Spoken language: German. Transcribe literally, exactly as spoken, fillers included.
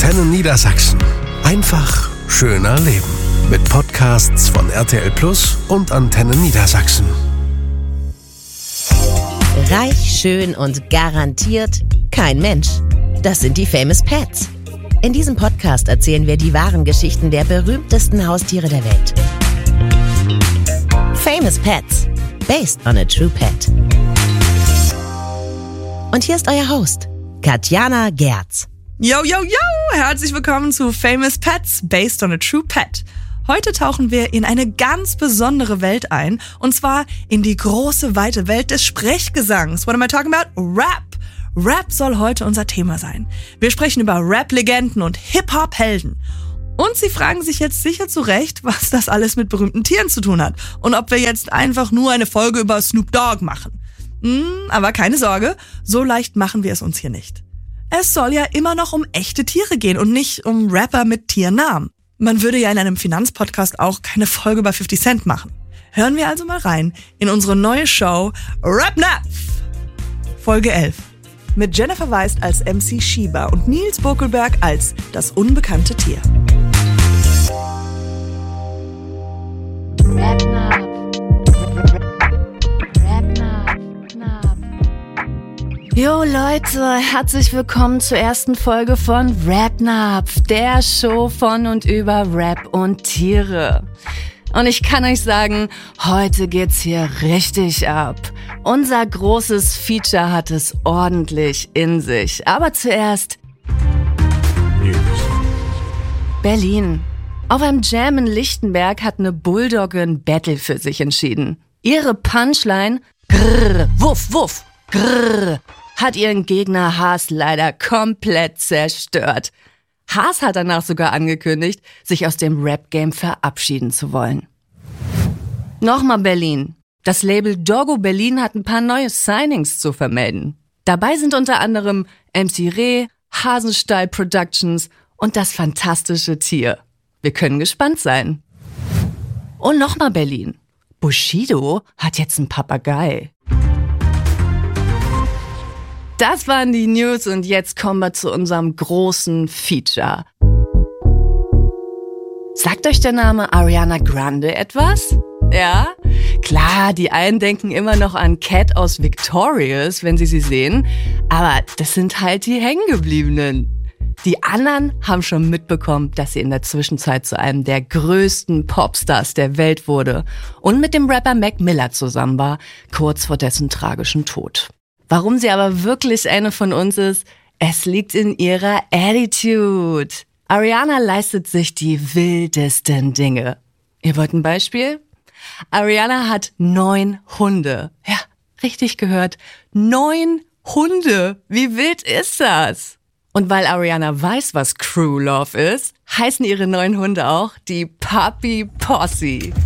Antenne Niedersachsen. Einfach schöner leben. Mit Podcasts von R T L Plus und Antenne Niedersachsen. Reich, schön und garantiert kein Mensch. Das sind die Famous Pets. In diesem Podcast erzählen wir die wahren Geschichten der berühmtesten Haustiere der Welt. Famous Pets. Based on a true pet. Und hier ist euer Host, Katjana Gerz. Yo, yo, yo! Herzlich willkommen zu Famous Pets, Based on a True Pet. Heute tauchen wir in eine ganz besondere Welt ein, und zwar in die große, weite Welt des Sprechgesangs. What am I talking about? Rap! Rap soll heute unser Thema sein. Wir sprechen über Rap-Legenden und Hip-Hop-Helden. Und Sie fragen sich jetzt sicher zu Recht, was das alles mit berühmten Tieren zu tun hat und ob wir jetzt einfach nur eine Folge über Snoop Dogg machen. Hm, aber keine Sorge, so leicht machen wir es uns hier nicht. Es soll ja immer noch um echte Tiere gehen und nicht um Rapper mit Tiernamen. Man würde ja in einem Finanzpodcast auch keine Folge über fifty Cent machen. Hören wir also mal rein in unsere neue Show Rap-Napf. Folge elf. Mit Jennifer Weist als M C Shiba und Nils Bokelberg als das unbekannte Tier. Rap-Napf. Jo Leute, herzlich willkommen zur ersten Folge von Rap-Napf, der Show von und über Rap und Tiere. Und ich kann euch sagen, heute geht's hier richtig ab. Unser großes Feature hat es ordentlich in sich. Aber zuerst News. Berlin. Auf einem Jam in Lichtenberg hat eine Bulldogge ein Battle für sich entschieden. Ihre Punchline, grrr, wuff, wuff, grrr, hat ihren Gegner Haas leider komplett zerstört. Haas hat danach sogar angekündigt, sich aus dem Rap-Game verabschieden zu wollen. Nochmal Berlin. Das Label Doggo Berlin hat ein paar neue Signings zu vermelden. Dabei sind unter anderem M C Reh, Hasenstall Productions und das fantastische Tier. Wir können gespannt sein. Und nochmal Berlin. Bushido hat jetzt einen Papagei. Das waren die News und jetzt kommen wir zu unserem großen Feature. Sagt euch der Name Ariana Grande etwas? Ja? Klar, die einen denken immer noch an Cat aus Victorious, wenn sie sie sehen, aber das sind halt die Hängengebliebenen. Die anderen haben schon mitbekommen, dass sie in der Zwischenzeit zu einem der größten Popstars der Welt wurde und mit dem Rapper Mac Miller zusammen war, kurz vor dessen tragischem Tod. Warum sie aber wirklich eine von uns ist, es liegt in ihrer Attitude. Ariana leistet sich die wildesten Dinge. Ihr wollt ein Beispiel? Ariana hat neun Hunde. Ja, richtig gehört. Neun Hunde. Wie wild ist das? Und weil Ariana weiß, was Crew Love ist, heißen ihre neun Hunde auch die Puppy Posse.